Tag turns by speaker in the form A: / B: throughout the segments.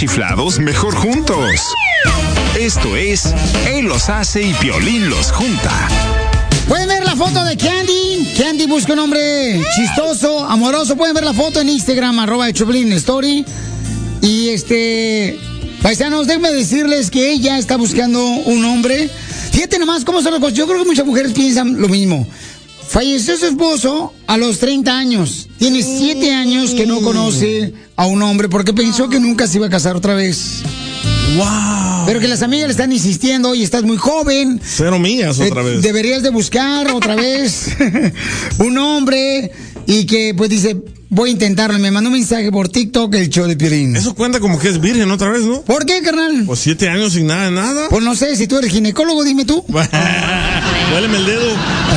A: chiflados, mejor juntos. Esto es Él los hace y Piolín los junta.
B: Pueden ver la foto de Candy. Candy busca un hombre chistoso, amoroso. Pueden ver la foto en Instagram, @Choplin_Story. Y paisanos, déjenme decirles que ella está buscando un hombre. Fíjate nomás cómo son las cosas. Yo creo que muchas mujeres piensan lo mismo. Falleció su esposo a los 30 años. Tiene 7 años que no conoce a un hombre porque pensó que nunca se iba a casar otra vez.
C: ¡Wow!
B: Pero que las amigas le están insistiendo, oye, estás muy joven.
C: 0 millas otra vez.
B: Deberías de buscar otra vez un hombre. Y que pues dice, voy a intentarlo. Me mandó un mensaje por TikTok, el show de Piolín.
C: Eso cuenta como que es virgen otra vez, ¿no?
B: ¿Por qué, carnal?
C: Pues 7 años sin nada de nada.
B: Pues no sé, si tú eres ginecólogo, dime tú.
C: Huéleme el dedo.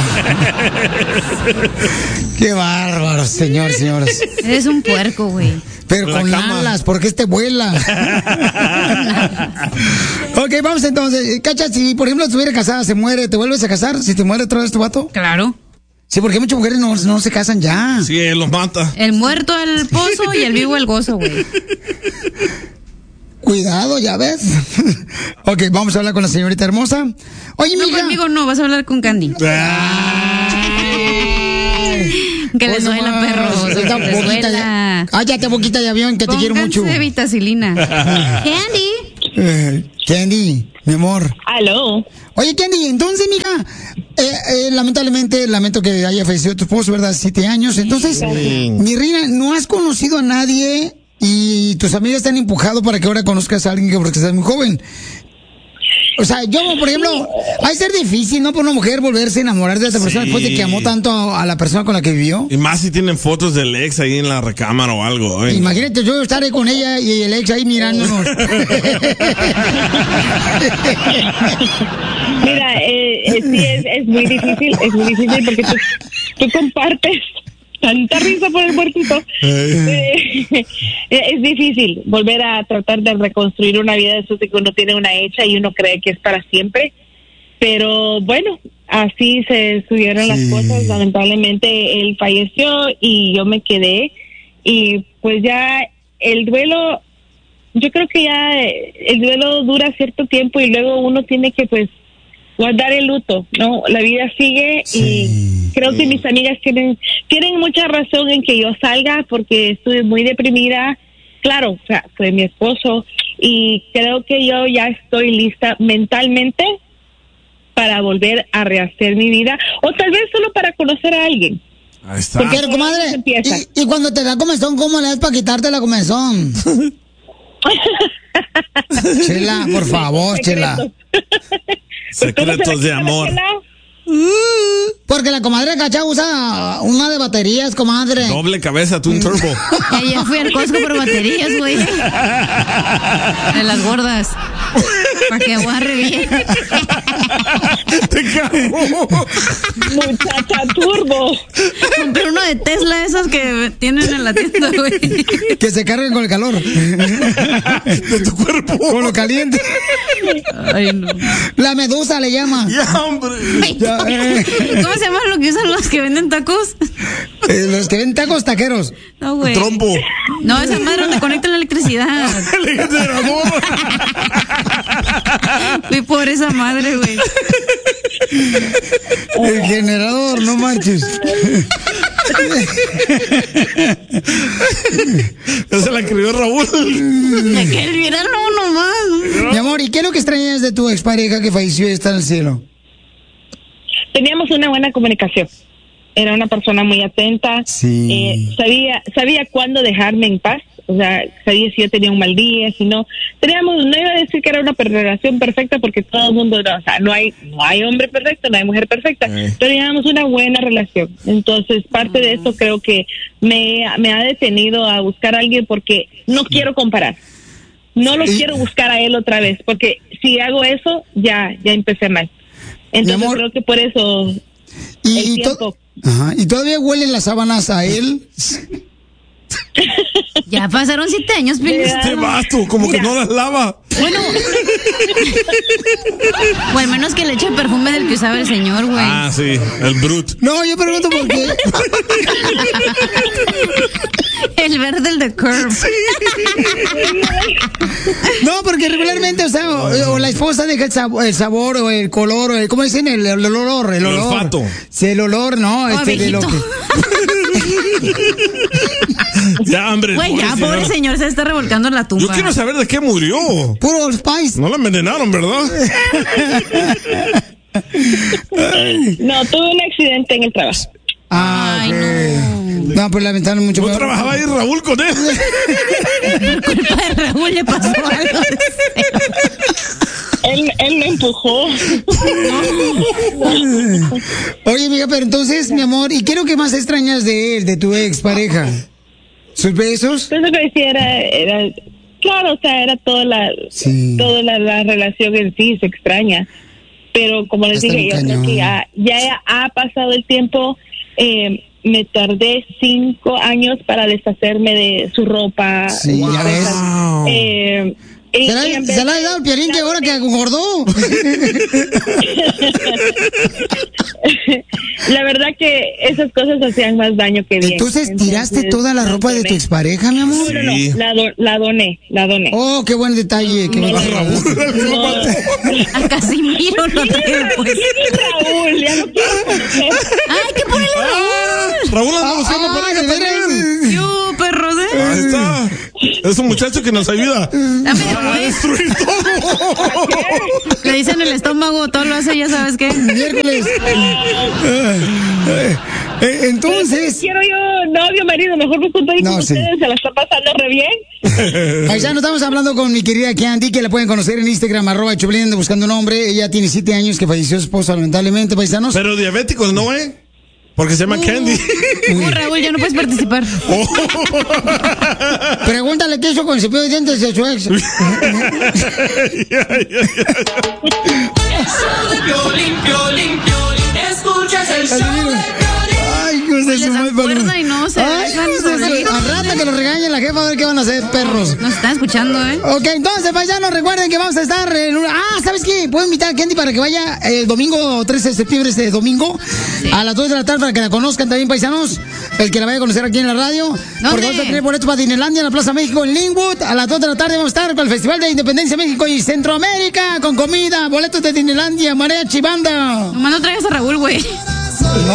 B: Qué bárbaro, señores.
D: Eres un puerco, güey.
B: Pero con alas, porque vuela. Ok, vamos entonces. Cacha, si por ejemplo estuviera casada, se muere, ¿te vuelves a casar? Si te muere otra vez tu vato.
D: Claro.
B: Sí, porque muchas mujeres no se casan ya.
C: Sí, él los mata.
D: El muerto el pozo y el vivo el gozo, güey.
B: Cuidado, ya ves. Ok, vamos a hablar con la señorita hermosa. Oye,
D: no,
B: mija.
D: conmigo no, vas a hablar con Candy. Que les duela, perros.
B: Cállate, boquita de avión, que te quiero mucho.
D: Pónganse vitacilina.
B: Candy. Candy, mi amor.
E: Aló.
B: Oye, Candy, entonces, mija, lamentablemente, lamento que haya fallecido tu esposo, ¿verdad? 7 años. Entonces, mi reina, ¿no has conocido a nadie y tus amigas te han empujado para que ahora conozcas a alguien porque estás muy joven? O sea, yo, por ejemplo, va a ser difícil, ¿no? Por una mujer volverse a enamorar de esa persona después de que amó tanto a la persona con la que vivió.
C: Y más si tienen fotos del ex ahí en la recámara o algo.
B: Imagínate, yo estaré con ella y el ex ahí mirándonos.
E: Mira, sí, es muy difícil porque tú compartes tanta risa por el muertito. Es difícil volver a tratar de reconstruir una vida después de que uno tiene una hecha y uno cree que es para siempre. Pero bueno, así se estuvieron las cosas. Lamentablemente él falleció y yo me quedé. Y pues ya el duelo, yo creo que ya el duelo dura cierto tiempo y luego uno tiene que pues guardar el luto, ¿no? La vida sigue y creo que mis amigas tienen mucha razón en que yo salga porque estuve muy deprimida. Claro, o sea, fue mi esposo y creo que yo ya estoy lista mentalmente para volver a rehacer mi vida o tal vez solo para conocer a alguien.
C: Ahí está.
B: Porque, comadre, y cuando te da comezón, ¿cómo le das para quitarte la comezón? Chela, por favor, Chela.
C: Secretos de amor.
B: Porque la comadre Cacha usa una de baterías, comadre.
C: Doble cabeza, Twin Turbo.
D: Ya fui al Costco por baterías, güey. De las gordas. Para que aguarre bien.
C: Te cago.
E: Muchacha turbo.
D: Compré uno de Tesla, esos que tienen en la tienda, güey.
B: Que se carguen con el calor.
C: De tu cuerpo.
B: Con lo caliente.
D: Ay, no.
B: La medusa le llama.
C: Ya, hombre.
B: Ya,
D: ¿Cómo se llama lo que usan los que venden tacos?
B: Los que venden tacos taqueros.
D: No, güey.
C: Trompo.
D: No, esa madre donde conectan la electricidad.
C: El generador.
D: Fui por esa madre, güey.
B: El generador, no manches.
C: Esa la escribió Raúl.
D: Me quedé mirando uno más.
B: Mi amor, ¿y qué es lo que extrañas de tu expareja que falleció y está en el cielo?
E: Teníamos una buena comunicación. Era una persona muy atenta.
B: Sí.
E: Sabía cuándo dejarme en paz. O sea, sabía si yo tenía un mal día, si no. No iba a decir que era una relación perfecta porque todo el mundo, o sea, no hay hombre perfecto, no hay mujer perfecta. Teníamos una buena relación. Entonces, parte de eso creo que me ha detenido a buscar a alguien porque no quiero comparar. No lo quiero buscar a él otra vez porque si hago eso, ya empecé mal. Entonces creo que por eso
B: ¿Y todavía huelen las sábanas a él?
D: Ya pasaron 7 años, Piolín.
C: Este vato, como que no las lava.
D: Bueno. O al menos que le eche perfume del que usaba el señor, güey.
C: Ah, sí, el Brut.
B: No, yo pregunto por qué.
D: El verde, el de Curve. Sí.
B: No, porque regularmente, o la esposa deja el sabor o el color, o ¿cómo dicen? El olor. El
C: olfato.
B: Sí, el olor, ¿no? De lo que...
C: Ya, hombre.
D: Güey, ya, pobre señor, se está revolcando en la tumba.
C: Yo quiero saber de qué murió.
B: Puro Old Spice.
C: No lo envenenaron, ¿verdad?
E: No, tuve un accidente en el trabajo.
B: Ay, no, pues lamentaron mucho.
C: ¿No trabajaba ahí Raúl con él?
D: Por culpa de Raúl le pasó algo.
E: Él me empujó.
B: Oye, amiga, pero entonces, mi amor, ¿y qué es lo que más extrañas de él, de tu ex pareja? ¿Sus besos?
E: Pues lo que decía era claro, o sea, era toda la relación en sí, se extraña. Pero como les dije, yo creo que ya ha pasado el tiempo. Me tardé 5 años para deshacerme de su ropa.
B: Sí, ya ves. Se la ha dado el Piolín que ahora que engordó.
E: La verdad que esas cosas hacían más daño que bien.
B: Entonces, ¿tiraste toda la ropa de tu expareja, mi amor?
E: Sí. No, la doné.
B: Oh, qué buen detalle. Qué buen detalle.
D: A Casimiro lo trae, pues.
E: Raúl, ya no quiero.
D: ¡Ay, qué ponele Raúl!
C: Raúl anda buscando pareja también.
D: Yo, perros,
C: Ahí está. Es un muchacho que nos ayuda a destruir todo.
D: Le dicen el estómago, todo lo hace, ya sabes qué.
B: Miércoles. Entonces.
E: Quiero yo novio, marido, mejor me junto ahí con ustedes, se la está pasando re bien.
B: Ahí ya nos estamos hablando con mi querida Candy, que la pueden conocer en Instagram, @Choplin, buscando un nombre. Ella tiene 7 años que falleció su esposa, lamentablemente, paisanos.
C: Pero diabéticos, ¿no, Porque se llama Candy.
D: Raúl, ya no puedes participar.
B: Pregúntale qué hizo con el cepillo de dientes de su ex.
F: Escuchas el show de Piolín.
B: Ay, José, su madre.
D: Y no se
B: al rato que los regañen la jefa a ver qué van a hacer, perros.
D: Nos están escuchando,
B: Ok, entonces, paisanos, recuerden que vamos a estar en ¿sabes qué? Puedo invitar a Candy para que vaya el domingo 13 de septiembre, este domingo, a las 2 de la tarde, para que la conozcan también, paisanos. El que la vaya a conocer aquí en la radio. Porque vamos a tener boletos para Disneylandia en la Plaza México en Linwood. A las 2 de la tarde vamos a estar con el Festival de Independencia México y Centroamérica, con comida, boletos de Disneylandia, mariachi, banda.
D: Nomás no traigas a Raúl, güey.